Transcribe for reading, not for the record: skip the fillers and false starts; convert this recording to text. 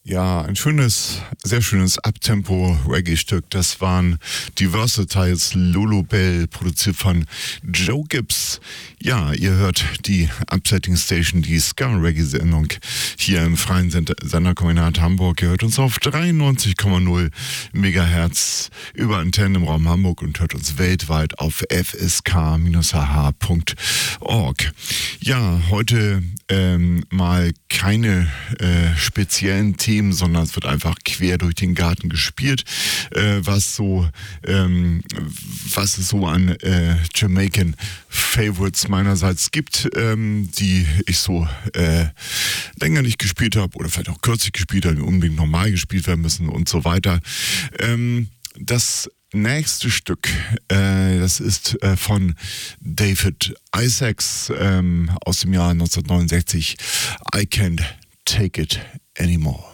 Ja, ein schönes, sehr schönes Uptempo-Reggae-Stück. Das waren die Versatiles, Lulubelle, produziert von Joe Gibbs. Ja, ihr hört die Upsetting Station, die Ska-Reggae-Sendung hier im freien Senderkombinat Hamburg. Ihr hört uns auf 93,0 Megahertz über Antennen im Raum Hamburg und hört uns weltweit auf fsk-h.org. Ja, heute mal keine speziellen Themen, sondern es wird einfach quer durch den Garten gespielt, was es so an Jamaican Favorites meinerseits gibt, die ich so länger nicht gespielt habe oder vielleicht auch kürzlich gespielt habe, die unbedingt normal gespielt werden müssen und so weiter. Das nächste Stück, das ist von David Isaacs aus dem Jahr 1969, I Can't Take It Anymore.